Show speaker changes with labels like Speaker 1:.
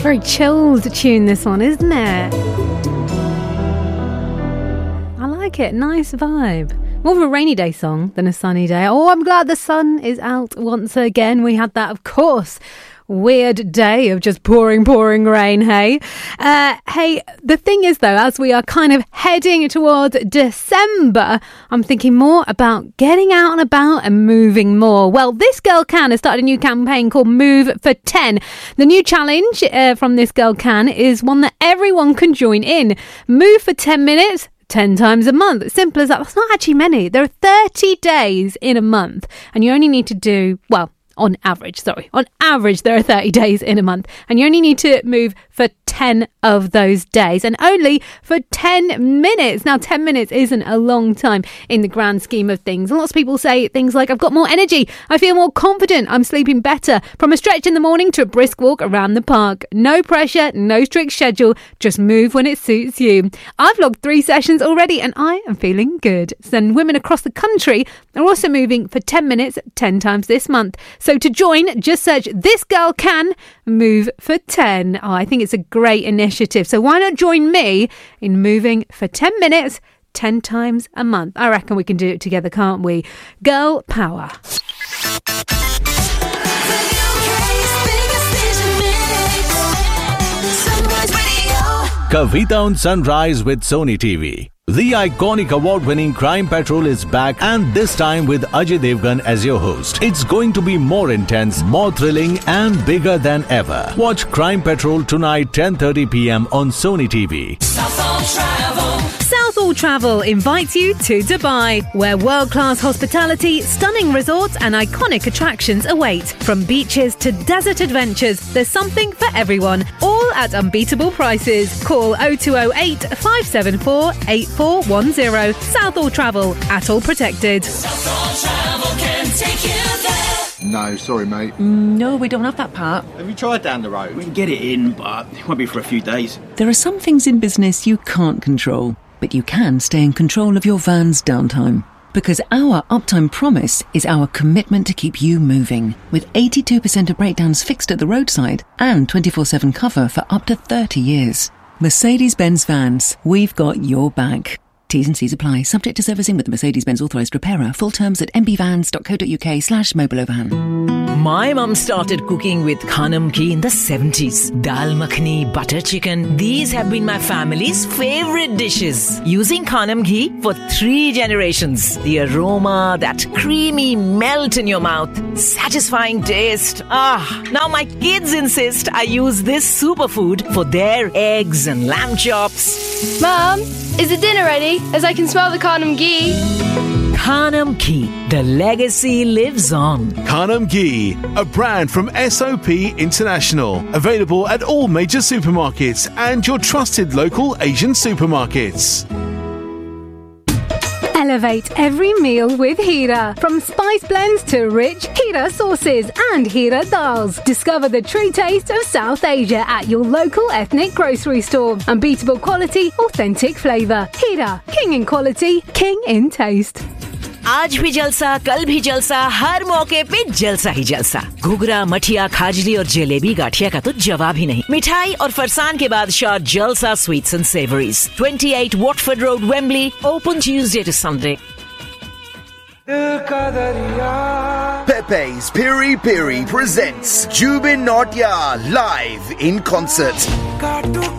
Speaker 1: Very chilled tune, this one, isn't it? I like it. Nice vibe. More of a rainy day song than a sunny day. Oh, I'm glad the sun is out once again. We had that, of course, weird day of just pouring rain, hey? Hey, the thing is, though, as we are kind of heading towards December, I'm thinking more about getting out and about and moving more. Well, This Girl Can has started a new campaign called Move for 10. The new challenge from This Girl Can is one that everyone can join in. Move for 10 minutes. 10 times a month. Simple as that. That's not actually many. There are 30 days in a month, and you only need to do, well, on average, there are 30 days in a month, and you only need to move for 10 of those days, and only for 10 minutes. Now, 10 minutes isn't a long time in the grand scheme of things. And lots of people say things like, I've got more energy, I feel more confident, I'm sleeping better. From a stretch in the morning to a brisk walk around the park. No pressure, no strict schedule, just move when it suits you. I've logged 3 sessions already, and I am feeling good. And women across the country are also moving for 10 minutes 10 times this month. So to join, just search This Girl Can Move for 10. Oh, I think it's a great initiative. So why not join me in moving for 10 minutes 10 times a month? I reckon we can do it together, can't we? Girl power.
Speaker 2: Kavita on Sunrise with Sony TV. The iconic award-winning Crime Patrol is back, and this time with Ajay Devgan as your host. It's going to be more intense, more thrilling, and bigger than ever. Watch Crime Patrol tonight, 10:30 p.m. on Sony TV.
Speaker 1: Southall Travel invites you to Dubai, where world-class hospitality, stunning resorts and iconic attractions await. From beaches to desert adventures, there's something for everyone, all at unbeatable prices. Call 0208 574 8410. Southall Travel, at all protected.
Speaker 3: Southall Travel can take you there.
Speaker 4: No, sorry, mate.
Speaker 5: No, we don't have that part.
Speaker 6: Have you tried down the road? We can get it in, but it won't be for a few days.
Speaker 5: There are some things in business you can't control, but you can stay in control of your van's downtime. Because our uptime promise is our commitment to keep you moving. With 82% of breakdowns fixed at the roadside and 24/7 cover for up to 30 years. Mercedes-Benz Vans, we've got your back. T's and C's apply. Subject to servicing with the Mercedes-Benz authorised repairer. Full terms at mbvans.co.uk/mobilovan.
Speaker 7: My mum started cooking with Khanam ghee in the 70s. Dal makhani, butter chicken. These have been my family's favourite dishes. Using Khanam ghee for 3 generations. The aroma, that creamy melt in your mouth. Satisfying taste. Now my kids insist I use this superfood for their eggs and lamb chops.
Speaker 8: Mum, is the dinner ready? As I can smell the Khanam ghee.
Speaker 7: Khanam ghee. The legacy lives on.
Speaker 9: Khanam ghee, a brand from SOP International. Available at all major supermarkets and your trusted local Asian supermarkets.
Speaker 1: Elevate every meal with Hira. From spice blends to rich Hira sauces and Hira dals. Discover the true taste of South Asia at your local ethnic grocery store. Unbeatable quality, authentic flavour. Hira, king in quality, king in taste.
Speaker 7: आज भी जलसा, कल भी जलसा, हर मौके पे जलसा ही जलसा। घुघरा, मठिया, खाजली और जलेबी गाठिया का तो जवाब ही नहीं। मिठाई और फरसान के बादशाह जलसा sweets and savouries, 28 Watford Road, Wembley, open Tuesday to Sunday.
Speaker 10: Pepe's Piri Piri presents Jubin Nautya live in concert.